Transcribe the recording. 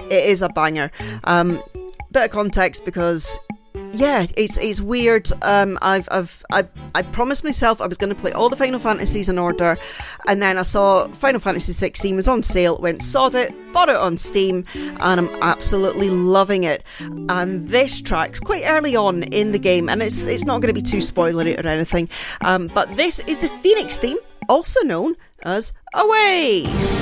it is a banger. Bit of context because, yeah, it's weird. I promised myself I was going to play all the Final Fantasies in order, and then I saw Final Fantasy 16 was on sale, went sod it, bought it on Steam, and I'm absolutely loving it. And this track's quite early on in the game, and it's not going to be too spoilery or anything, but this is the Phoenix theme, also known as Away.